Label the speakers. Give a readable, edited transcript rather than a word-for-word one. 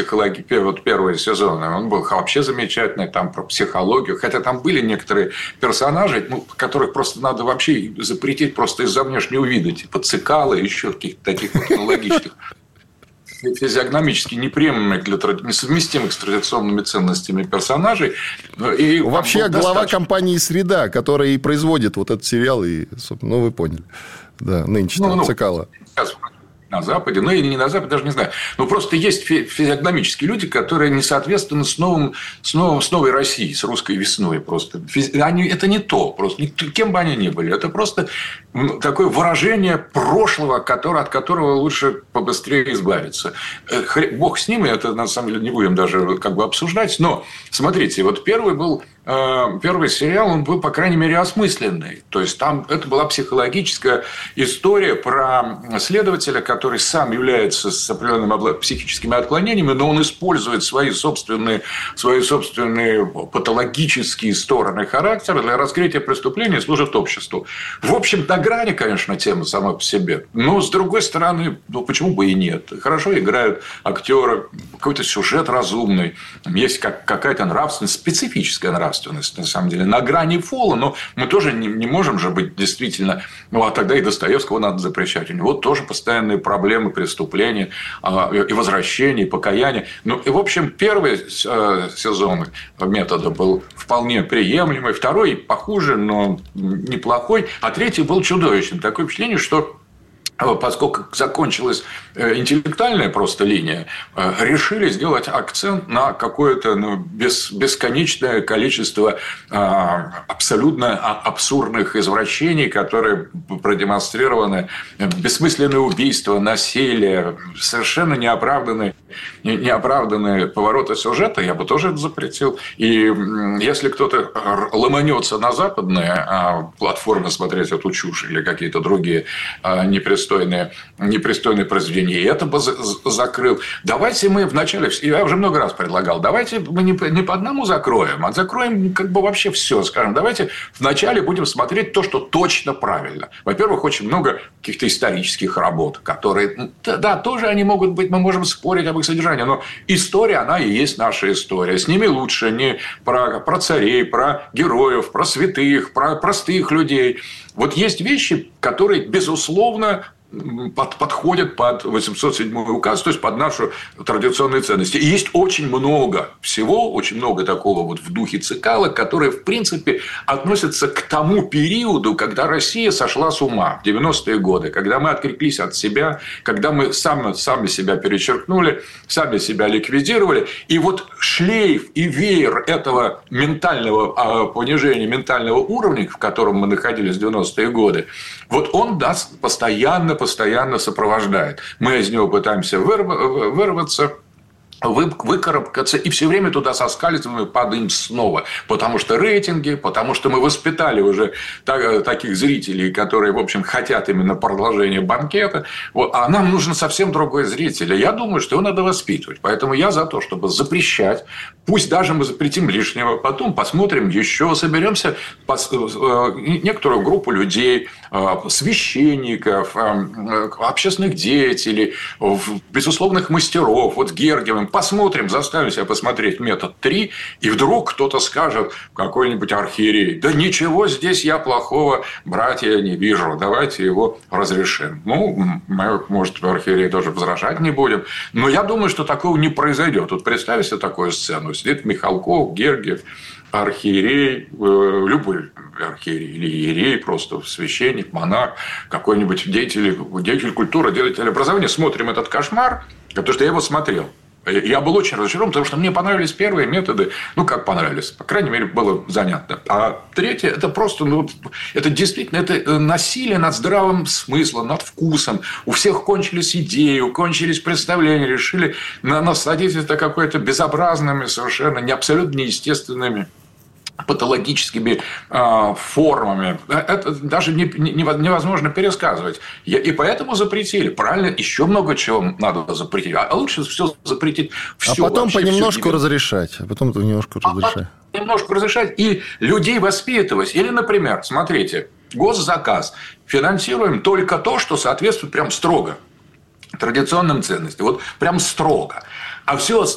Speaker 1: вот первые сезоны, он был вообще замечательный, там про психологию, хотя там были некоторые персонажи, которых просто надо вообще запретить просто из-за внешнего вида, типа Цикала и еще каких-то таких вот аналогичных, физиогномически неприемлемых, несовместимых с традиционными ценностями персонажей. И
Speaker 2: вообще глава компании «Среда», которая и производит вот этот сериал, и, собственно, вы поняли. Да, нынче Цикало.
Speaker 1: На Западе, и не на Западе, даже не знаю. Но просто есть физиогномические люди, которые не соответствуют с новой Россией, с русской весной. Просто. Это не то. Просто. Кем бы они ни были. Это просто такое выражение прошлого, от которого лучше побыстрее избавиться. Бог с ним, это на самом деле не будем даже обсуждать. Но смотрите, вот первый сериал, он был, по крайней мере, осмысленный. То есть, там это была психологическая история про следователя, который сам является с определенными психическими отклонениями, но он использует свои собственные патологические стороны характера для раскрытия преступления и служит обществу. В общем, на грани, конечно, тема сама по себе. Но, с другой стороны, почему бы и нет? Хорошо играют актеры, какой-то сюжет разумный, есть какая-то нравственность, специфическая нравственность. На самом деле, на грани фола, но мы тоже не можем же быть действительно... а тогда и Достоевского надо запрещать. У него тоже постоянные проблемы, преступления, и возвращения, и покаяния. И, в общем, первый сезон метода был вполне приемлемый, второй похуже, но неплохой, а третий был чудовищным. Такое впечатление, что поскольку закончилась интеллектуальная просто линия, решили сделать акцент на какое-то бесконечное количество абсолютно абсурдных извращений, которые продемонстрированы, бессмысленные убийства, насилие, совершенно неоправданные повороты сюжета, я бы тоже это запретил. И если кто-то ломанется на западные платформы смотреть эту чушь или какие-то другие непристойные произведения, и это бы закрыл. Давайте мы вначале, я уже много раз предлагал, давайте мы не по одному закроем, а закроем вообще все. Скажем, давайте вначале будем смотреть то, что точно правильно. Во-первых, очень много каких-то исторических работ, которые, да, тоже они могут быть, мы можем спорить об их содержании, но история, она и есть наша история. С ними лучше не про царей, про героев, про святых, про простых людей. Вот есть вещи, которые, безусловно, подходят под 807 указ, то есть под нашу традиционные ценности. И есть очень много всего, очень много такого вот в духе Цикала, которые, в принципе, относятся к тому периоду, когда Россия сошла с ума, в 90-е годы, когда мы отреклись от себя, когда мы сами себя перечеркнули, сами себя ликвидировали. И вот шлейф и веер этого ментального понижения, ментального уровня, в котором мы находились в 90-е годы, вот он нас постоянно сопровождает. Мы из него пытаемся вырваться, выкарабкаться, и все время туда соскальзываем и падаем снова. Потому что рейтинги, потому что мы воспитали уже таких зрителей, которые, в общем, хотят именно продолжения банкета. А нам нужен совсем другой зритель. Я думаю, что его надо воспитывать. Поэтому я за то, чтобы запрещать. Пусть даже мы запретим лишнего. Потом посмотрим еще, соберемся некоторую группу людей, священников, общественных деятелей, безусловных мастеров. Вот Гергиевым. Посмотрим, заставим себя посмотреть метод 3, и вдруг кто-то скажет, какой-нибудь архиерей: да ничего здесь я плохого, братья, не вижу, давайте его разрешим. Мы, может, архиерей тоже возражать не будем, но я думаю, что такого не произойдет. Вот представь себе такую сцену: сидит Михалков, Гергиев, архиерей, любой архиерей или иерей, просто священник, монах, какой-нибудь деятель культуры, деятель образования. Смотрим этот кошмар, потому что я его смотрел. Я был очень разочарован, потому что мне понравились первые методы. Как понравились? По крайней мере, было занятно. А третье – это просто, это действительно это насилие над здравым смыслом, над вкусом. У всех кончились идеи, кончились представления, решили насадить это какое-то безобразными, совершенно абсолютно неестественными патологическими формами. Это даже невозможно пересказывать. И поэтому запретили. Правильно, еще много чего надо запретить. А лучше все запретить. Все,
Speaker 2: а потом понемножку разрешать.
Speaker 1: Немножко разрешать и людей воспитывать. Или, например, смотрите, госзаказ. Финансируем только то, что соответствует прям строго традиционным ценностям. Вот прям строго. А все